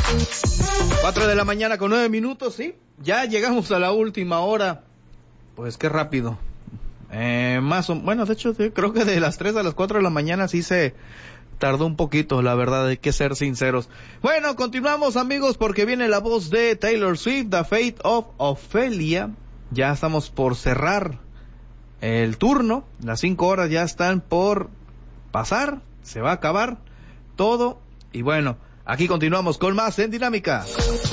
4 de la mañana con 9 minutos, sí. Ya llegamos a la última hora. Pues qué rápido. Bueno, de hecho, sí, creo que de las 3 a las 4 de la mañana sí se tardó un poquito, la verdad, hay que ser sinceros. Bueno, continuamos, amigos, porque viene la voz de Taylor Swift, The Fate of Ophelia. Ya estamos por cerrar el turno. Las 5 horas ya están por pasar. Se va a acabar todo. Y bueno, aquí continuamos con más en Dinámica.